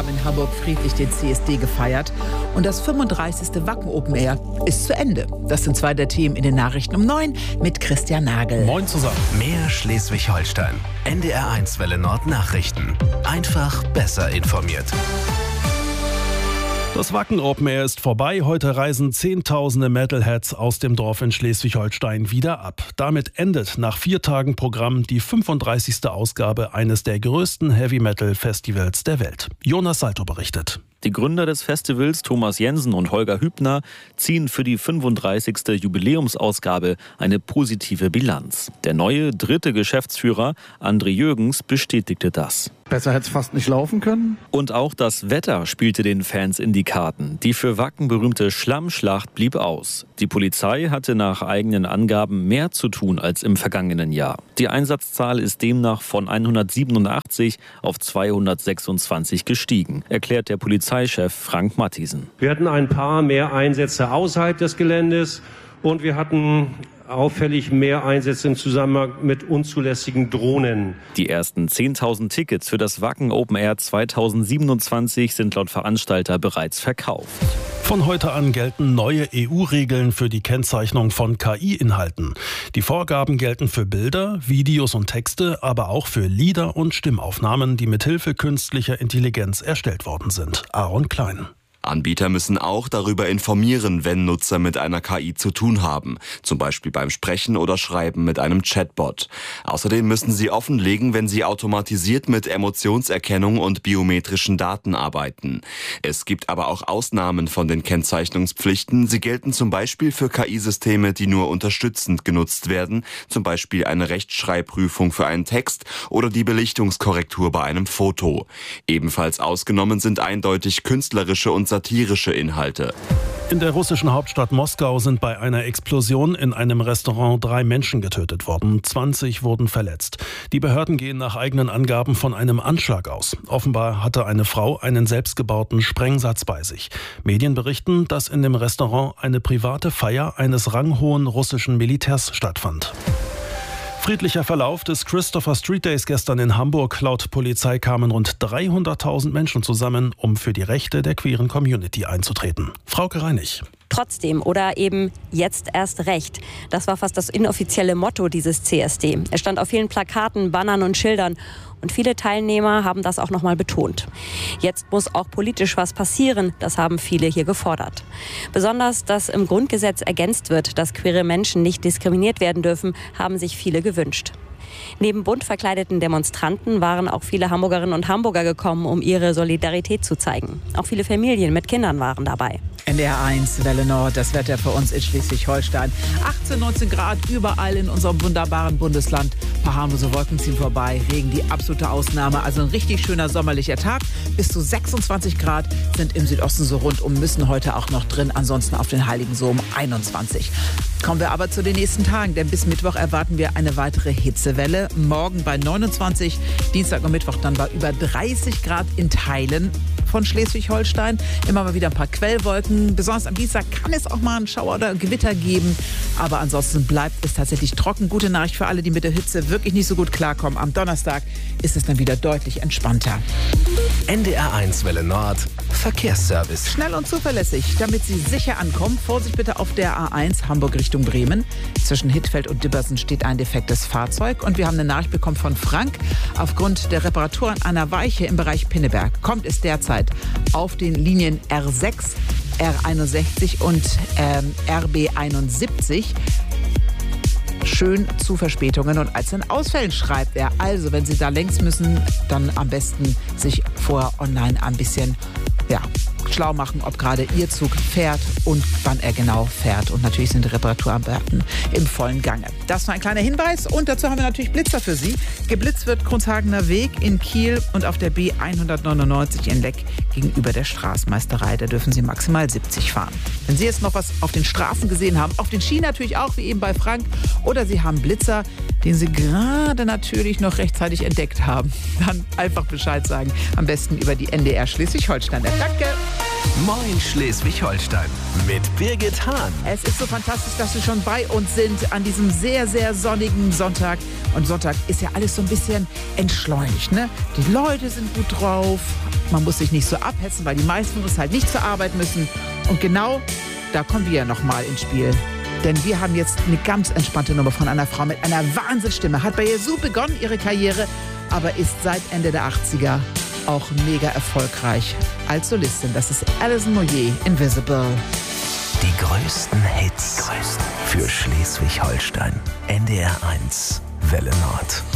haben in Hamburg friedlich den CSD gefeiert. Und das 35. Wacken Open Air ist zu Ende. Das sind zwei der Themen in den Nachrichten um 9 mit Christian Nagel. Moin zusammen. Mehr Schleswig-Holstein. NDR1 Welle Nord Nachrichten. Einfach besser informiert. Das Wacken Open Air ist vorbei. Heute reisen Zehntausende Metalheads aus dem Dorf in Schleswig-Holstein wieder ab. Damit endet nach 4 Tagen Programm die 35. Ausgabe eines der größten Heavy-Metal-Festivals der Welt. Jonas Salto berichtet. Die Gründer des Festivals, Thomas Jensen und Holger Hübner, ziehen für die 35. Jubiläumsausgabe eine positive Bilanz. Der neue 3. Geschäftsführer, André Jürgens, bestätigte das. Besser hätte es fast nicht laufen können. Und auch das Wetter spielte den Fans in die Karten. Die für Wacken berühmte Schlammschlacht blieb aus. Die Polizei hatte nach eigenen Angaben mehr zu tun als im vergangenen Jahr. Die Einsatzzahl ist demnach von 187 auf 226 gestiegen, erklärt der Polizeichef Frank Mathiesen. Wir hatten ein paar mehr Einsätze außerhalb des Geländes und wir hatten auffällig mehr Einsätze im Zusammenhang mit unzulässigen Drohnen. Die ersten 10.000 Tickets für das Wacken Open Air 2027 sind laut Veranstalter bereits verkauft. Von heute an gelten neue EU-Regeln für die Kennzeichnung von KI-Inhalten. Die Vorgaben gelten für Bilder, Videos und Texte, aber auch für Lieder und Stimmaufnahmen, die mithilfe künstlicher Intelligenz erstellt worden sind. Aaron Klein. Anbieter müssen auch darüber informieren, wenn Nutzer mit einer KI zu tun haben, zum Beispiel beim Sprechen oder Schreiben mit einem Chatbot. Außerdem müssen sie offenlegen, wenn sie automatisiert mit Emotionserkennung und biometrischen Daten arbeiten. Es gibt aber auch Ausnahmen von den Kennzeichnungspflichten. Sie gelten zum Beispiel für KI-Systeme, die nur unterstützend genutzt werden, zum Beispiel eine Rechtschreibprüfung für einen Text oder die Belichtungskorrektur bei einem Foto. Ebenfalls ausgenommen sind eindeutig künstlerische und satirische Inhalte. In der russischen Hauptstadt Moskau sind bei einer Explosion in einem Restaurant 3 Menschen getötet worden. 20 wurden verletzt. Die Behörden gehen nach eigenen Angaben von einem Anschlag aus. Offenbar hatte eine Frau einen selbstgebauten Sprengsatz bei sich. Medien berichten, dass in dem Restaurant eine private Feier eines ranghohen russischen Militärs stattfand. Friedlicher Verlauf des Christopher Street Days gestern in Hamburg. Laut Polizei kamen rund 300.000 Menschen zusammen, um für die Rechte der queeren Community einzutreten. Frauke Reinig. Trotzdem oder eben jetzt erst recht. Das war fast das inoffizielle Motto dieses CSD. Es stand auf vielen Plakaten, Bannern und Schildern. Und viele Teilnehmer haben das auch nochmal betont. Jetzt muss auch politisch was passieren, das haben viele hier gefordert. Besonders, dass im Grundgesetz ergänzt wird, dass queere Menschen nicht diskriminiert werden dürfen, haben sich viele gewünscht. Neben bunt verkleideten Demonstranten waren auch viele Hamburgerinnen und Hamburger gekommen, um ihre Solidarität zu zeigen. Auch viele Familien mit Kindern waren dabei. NDR1 Welle Nord, das Wetter für uns in Schleswig-Holstein. 18, 19 Grad überall in unserem wunderbaren Bundesland. Ein paar harmlose Wolken ziehen vorbei, Regen die absolute Ausnahme. Also ein richtig schöner sommerlicher Tag. Bis zu 26 Grad sind im Südosten so rundum, müssen heute auch noch drin. Ansonsten auf den Heiligen Sohm 21. Kommen wir aber zu den nächsten Tagen, denn bis Mittwoch erwarten wir eine weitere Hitzewelle. Morgen bei 29, Dienstag und Mittwoch dann bei über 30 Grad in Teilen von Schleswig-Holstein. Immer mal wieder ein paar Quellwolken. Besonders am Dienstag kann es auch mal einen Schauer oder Gewitter geben. Aber ansonsten bleibt es tatsächlich trocken. Gute Nachricht für alle, die mit der Hitze wirklich nicht so gut klarkommen. Am Donnerstag ist es dann wieder deutlich entspannter. NDR1 Welle Nord Verkehrsservice. Schnell und zuverlässig, damit Sie sicher ankommen. Vorsicht bitte auf der A1 Hamburg Richtung Bremen. Zwischen Hittfeld und Dibbersen steht ein defektes Fahrzeug. Und wir haben eine Nachricht bekommen von Frank. Aufgrund der Reparatur an einer Weiche im Bereich Pinneberg kommt es derzeit auf den Linien R6, R61 und RB71 schön zu Verspätungen und einzelnen Ausfällen, schreibt er. Also, wenn Sie da längs müssen, dann am besten sich vorher online ein bisschen schlau machen, ob gerade Ihr Zug fährt und wann er genau fährt. Und natürlich sind die Reparaturarbeiten im vollen Gange. Das war ein kleiner Hinweis und dazu haben wir natürlich Blitzer für Sie. Geblitzt wird Kronshagener Weg in Kiel und auf der B199 in Leck gegenüber der Straßenmeisterei. Da dürfen Sie maximal 70 fahren. Wenn Sie jetzt noch was auf den Straßen gesehen haben, auf den Schienen natürlich auch, wie eben bei Frank, oder Sie haben Blitzer, den Sie gerade natürlich noch rechtzeitig entdeckt haben, dann einfach Bescheid sagen. Am besten über die NDR Schleswig-Holstein. Danke! Moin Schleswig-Holstein mit Birgit Hahn. Es ist so fantastisch, dass Sie schon bei uns sind an diesem sehr, sehr sonnigen Sonntag. Und Sonntag ist ja alles so ein bisschen entschleunigt, ne? Die Leute sind gut drauf. Man muss sich nicht so abhetzen, weil die meisten von uns halt nicht zur Arbeit müssen. Und genau da kommen wir ja nochmal ins Spiel. Denn wir haben jetzt eine ganz entspannte Nummer von einer Frau mit einer Wahnsinnsstimme. Hat bei Yazoo begonnen, ihre Karriere, aber ist seit Ende der 80er auch mega erfolgreich als Solistin. Das ist Alison Moyet, Invisible. Die größten Hits für Schleswig-Holstein. NDR 1, Welle Nord.